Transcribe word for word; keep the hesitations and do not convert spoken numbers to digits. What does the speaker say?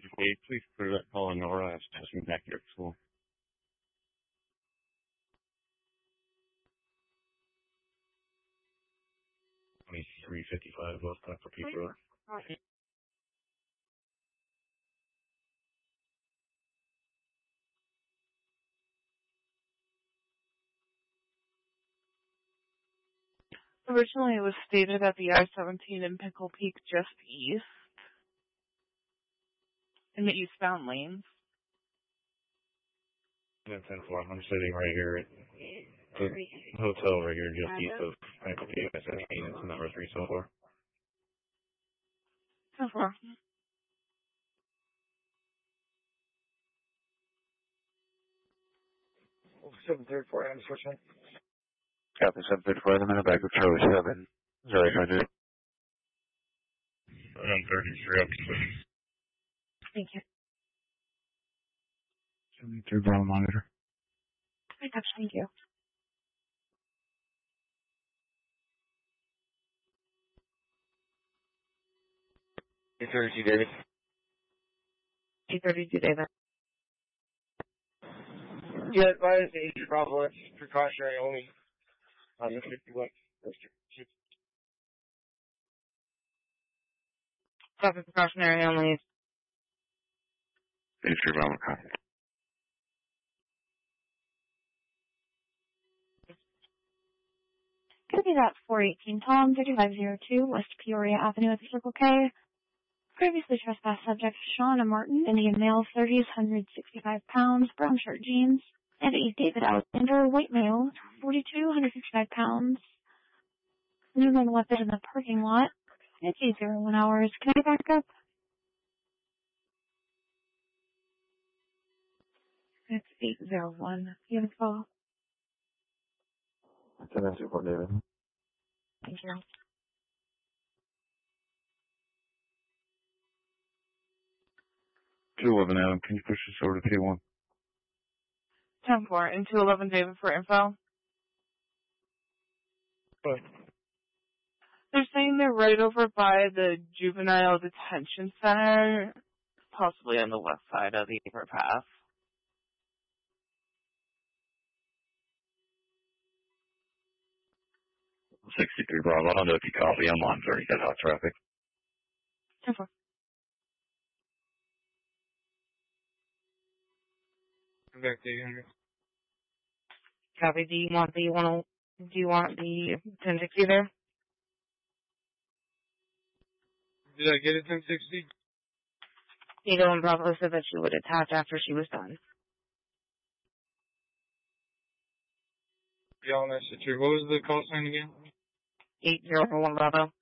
Major Cade, please clear that call in Nora. I was testing back here at school. twenty-three fifty-five, both time for people. Originally, it was stated at the I seventeen in Pickle Peak just east, in the eastbound lanes. ten four, I'm sitting right here at the hotel right here just east of Pickle Peak. I seventeen, it's number three so far. ten four. seven thirty-four, I'm switching. Copy seven thirty-four, I'm in the back of Charlie seven. Zero eight hundred. I'm thirty-three up to switch. Thank you. seventy-three, Bravo monitor. I got you, thank you. eight thirty-two, David. eight thirty-two, David. Yeah, mine is eight Bravo, it's precautionary only. On the fifty-one. Traffic precautionary only. eighty-three, Bravo, copy. Could be that four eighteen Tom, thirty-five oh two, West Peoria Avenue at the Circle K. Previously trespassed subject Shauna Martin, Indian male, thirties, one hundred sixty-five pounds, brown shirt jeans, and a David Alexander, white male, forty-two, one hundred sixty-five pounds. Moving weapon in the parking lot. It's eight oh one hours. Can I back up? It's eight oh one. Beautiful. ten nine two four, David. Thank you. two eleven, Adam, can you push this over to P one? ten four, and two eleven, David, for info. What? They're saying they're right over by the juvenile detention center, possibly on the west side of the overpass. sixty-three Bravo, I don't know if you copy. I'm on thirty, got hot traffic. ten four. I'm back to eight hundred. Copy. Do you want the one? Do you want the ten sixty there? Did I get a ten sixty? Eagle and Bravo said that she would attach after she was done. Yeah, that's true. What was the call sign again? eight zero one Bravo.